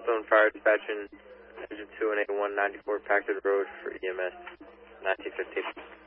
Stone Fire dispatching engine 2 and A194 Packard Road for EMS 1915.